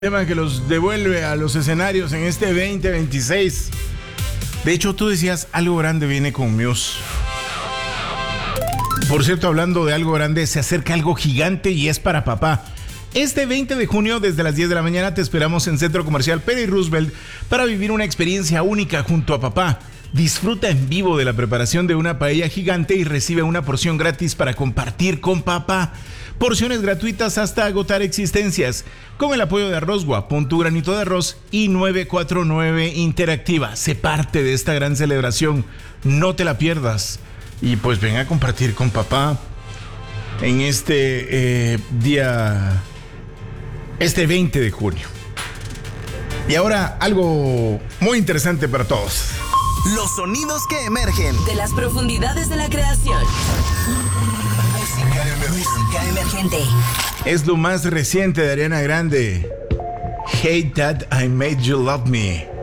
Tema que los devuelve a los escenarios en este 2026. De hecho, tú decías, algo grande viene con Muse. Por cierto, hablando de algo grande, se acerca algo gigante y es para papá. Este 20 de junio, desde las 10 de la mañana, te esperamos en Centro Comercial Pere y Roosevelt para vivir una experiencia única junto a papá. Disfruta en vivo de la preparación de una paella gigante y recibe una porción gratis para compartir con papá. Porciones gratuitas hasta agotar existencias. Con el apoyo de Arrozgua, pon tu granito de arroz y 949 Interactiva. Sé parte de esta gran celebración. No te la pierdas. Y pues ven a compartir con papá en este día, este 20 de junio. Y ahora algo muy interesante para todos. Los sonidos que emergen de las profundidades de la creación. Música emergente. Es lo más reciente de Ariana Grande. Hate That I Made You Love Me.